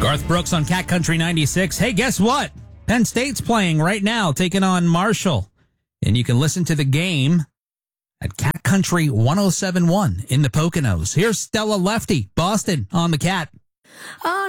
Garth Brooks on Cat Country 96. Hey, guess what? Penn State's playing right now, taking on Marshall. And you can listen to the game at Cat Country 107.1 in the Poconos. Here's Stella Lefty, Boston on the Cat. Oh,